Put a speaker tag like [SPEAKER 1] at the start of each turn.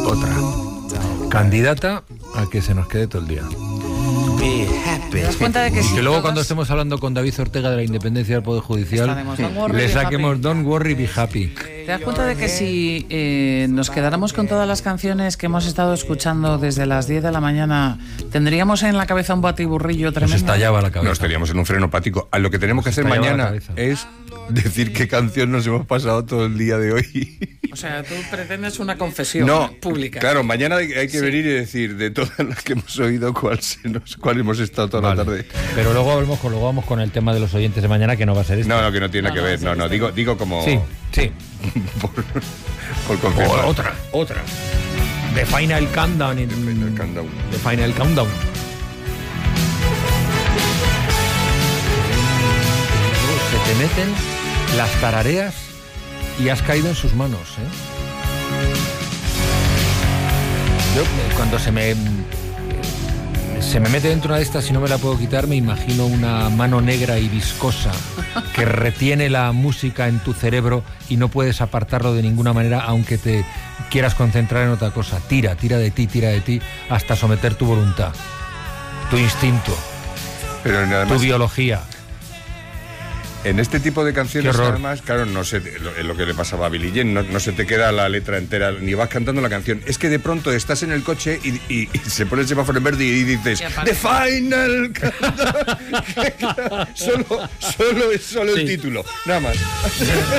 [SPEAKER 1] Otra. Candidata a que se nos quede todo el día.
[SPEAKER 2] ¿Te das cuenta de que
[SPEAKER 1] Y que luego cuando estemos hablando con David Ortega de la independencia del Poder Judicial, le saquemos Don't Worry, Be Happy.
[SPEAKER 2] ¿Te das cuenta de que si nos quedáramos con todas las canciones que hemos estado escuchando desde las 10 de la mañana, tendríamos en la cabeza un batiburrillo tremendo?
[SPEAKER 1] Nos estallaba la cabeza.
[SPEAKER 3] Nos estaríamos en un frenopático. A lo que tenemos que hacer mañana es decir qué canción nos hemos pasado todo el día de hoy.
[SPEAKER 2] O sea, tú pretendes una confesión pública.
[SPEAKER 3] Claro, mañana hay que venir y decir de todas las que hemos oído cuál hemos estado toda la tarde.
[SPEAKER 1] Pero luego vamos con el tema de los oyentes de mañana, que no va a ser esto.
[SPEAKER 3] No, que no tiene nada que ver. No, digo como...
[SPEAKER 1] Sí.
[SPEAKER 3] por confirmar.
[SPEAKER 1] Otra. The Final Countdown. The Final Countdown. Se te meten las tarareas y has caído en sus manos, Yo, cuando se me mete dentro una de estas y no me la puedo quitar, me imagino una mano negra y viscosa que retiene la música en tu cerebro y no puedes apartarlo de ninguna manera, aunque te quieras concentrar en otra cosa. Tira de ti hasta someter tu voluntad, tu instinto,
[SPEAKER 3] pero además,
[SPEAKER 1] tu biología.
[SPEAKER 3] En este tipo de canciones, además, claro, no sé lo que le pasaba a Billie Jean, no se te queda la letra entera, ni vas cantando la canción. Es que de pronto estás en el coche y se pone el semáforo en verde y dices The Final Countdown. Solo el título, nada más.